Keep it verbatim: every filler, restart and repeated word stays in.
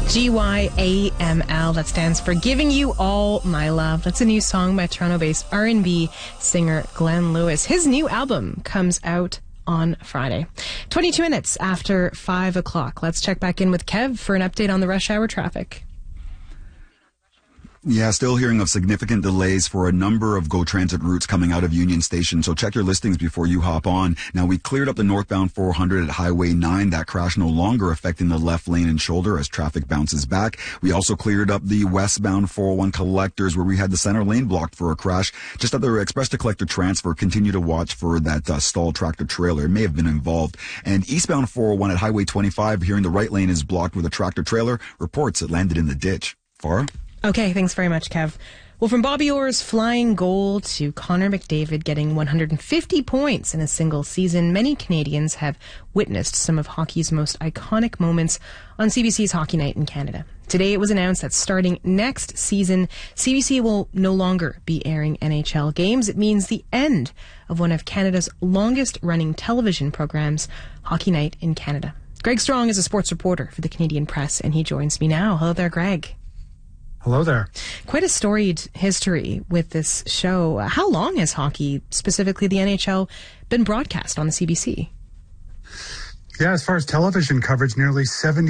G Y A M L, that stands for Giving You All My Love. That's a new song by Toronto-based R and B singer Glenn Lewis. His new album comes out on Friday. twenty-two minutes after five o'clock. Let's check back in with Kev for an update on the rush hour traffic. Yeah, still hearing of significant delays for a number of GO Transit routes coming out of Union Station, so check your listings before you hop on. Now, we cleared up the northbound four hundred at Highway nine. That crash no longer affecting the left lane and shoulder as traffic bounces back. We also cleared up the westbound four oh one collectors where we had the center lane blocked for a crash. Just at the express to collector transfer, continue to watch for that uh, stalled tractor trailer. It may have been involved. And eastbound four oh one at Highway twenty-five, hearing the right lane is blocked with a tractor trailer. Reports it landed in the ditch. Farah? Okay, thanks very much, Kev. Well, from Bobby Orr's flying goal to Connor McDavid getting one hundred fifty points in a single season, many Canadians have witnessed some of hockey's most iconic moments on C B C's Hockey Night in Canada. Today it was announced that starting next season, C B C will no longer be airing N H L games. It means the end of one of Canada's longest-running television programs, Hockey Night in Canada. Greg Strong is a sports reporter for the Canadian Press, and he joins me now. Hello there, Greg. Hello there. Quite a storied history with this show. How long has hockey, specifically the N H L, been broadcast on the C B C? Yeah, as far as television coverage, nearly seventy